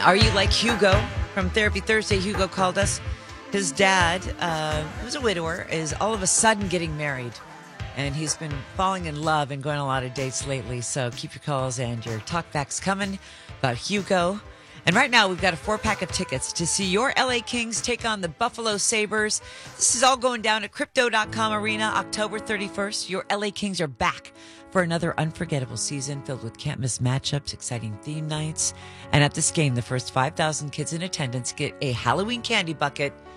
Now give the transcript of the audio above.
Are you like Hugo from Therapy Thursday? Hugo called us. His dad, who's a widower, is all of a sudden getting married. And he's been falling in love and going on a lot of dates lately. So keep your calls and your talkbacks coming about Hugo. And right now, we've got a 4-pack of tickets to see your LA Kings take on the Buffalo Sabres. This is all going down at Crypto.com Arena, October 31st. Your LA Kings are back for another unforgettable season filled with can't-miss matchups, exciting theme nights. And at this game, the first 5,000 kids in attendance get a Halloween candy bucket